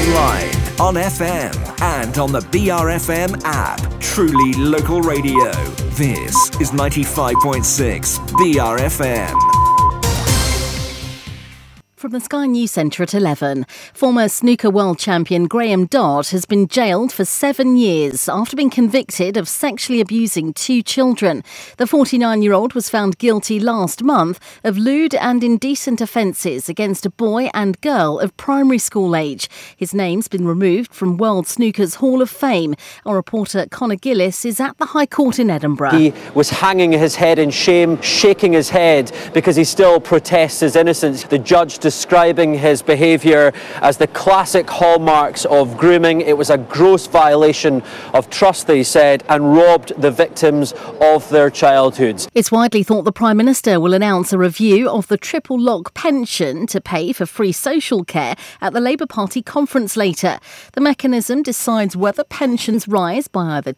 online, on FM, and on the BRFM app. Truly local radio. This is 95.6 BRFM. From the Sky News Centre at 11, former snooker world champion Graham Dodd has been jailed for 7 years after being convicted of sexually abusing 2 children. The 49-year-old was found guilty last month of lewd and indecent offences against a boy and girl of primary school age. His name's been removed from World Snooker's Hall of Fame. Our reporter Conor Gillis is at the High Court in Edinburgh. He was hanging his head in shame, shaking his head because he still protests his innocence. The judge describing his behaviour as the classic hallmarks of grooming. It was a gross violation of trust, they said, and robbed the victims of their childhoods. It's widely thought the Prime Minister will announce a review of the triple lock pension to pay for free social care at the Labour Party conference later. The mechanism decides whether pensions rise by either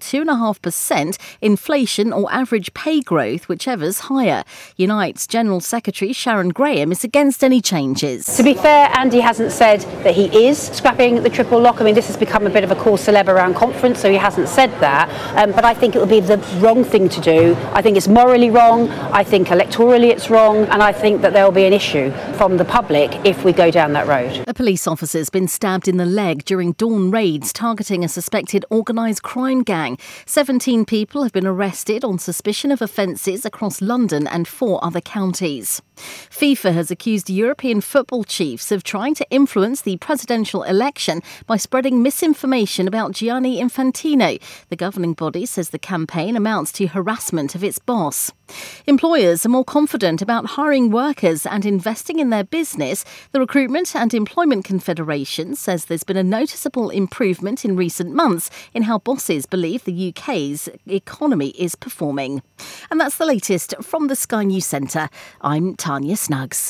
2.5%, inflation or average pay growth, whichever's higher. Unite's General Secretary Sharon Graham is against any changes. To be fair, Andy hasn't said that he is scrapping the triple lock. I mean, this has become a bit of a cause célèbre around conference, so he hasn't said that. But I think it would be the wrong thing to do. I think it's morally wrong. I think electorally it's wrong. And I think that there will be an issue from the public if we go down that road. A police officer's been stabbed in the leg during dawn raids targeting a suspected organised crime gang. 17 people have been arrested on suspicion of offences across London and 4 other counties. FIFA has accused European football chiefs of trying to influence the presidential election by spreading misinformation about Gianni Infantino. The governing body says the campaign amounts to harassment of its boss. Employers are more confident about hiring workers and investing in their business. The Recruitment and Employment Confederation says there's been a noticeable improvement in recent months in how bosses believe the UK's economy is performing. And that's the latest from the Sky News Centre. I'm Tanya Snuggs.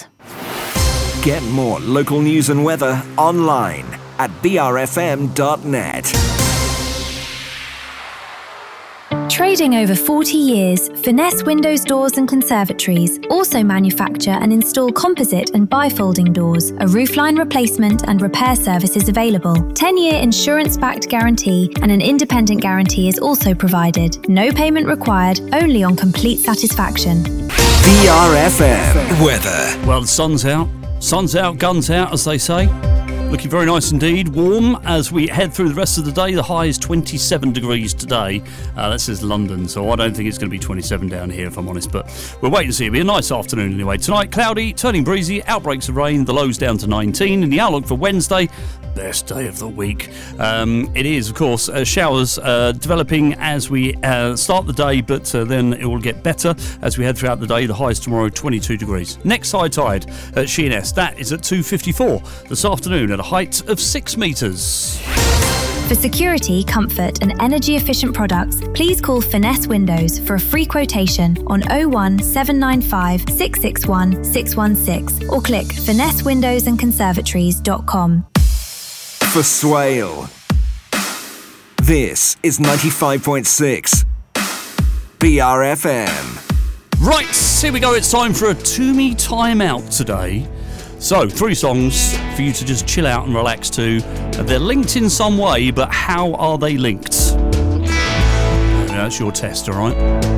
Get more local news and weather online at brfm.net. Trading over 40 years, Finesse Windows, Doors and Conservatories also manufacture and install composite and bifolding doors. A roofline replacement and repair service is available. 10-year insurance-backed guarantee and an independent guarantee is also provided. No payment required, only on complete satisfaction. BRFM weather. Well, the sun's out. Sun's out, guns out, as they say. Looking very nice indeed. Warm as we head through the rest of the day. The high is 27 degrees today. That says London, so I don't think it's going to be 27 down here, if I'm honest. But we'll wait and see. It'll be a nice afternoon anyway. Tonight, cloudy, turning breezy, outbreaks of rain. The low's down to 19. And the outlook for Wednesday, best day of the week. It is, of course, showers developing as we start the day, but then it will get better as we head throughout the day. The high is tomorrow, 22 degrees. Next high tide at Sheerness, that is at 2:54 this afternoon at a height of 6 metres. For security, comfort and energy-efficient products, please call Finesse Windows for a free quotation on 01 795 661 616 or click finessewindowsandconservatories.com. For Swale, this is 95.6 BRFM. Right, here we go. It's time for a Toomey timeout today. So, 3 songs for you to just chill out and relax to. They're linked in some way, but how are they linked? That's your test, all right?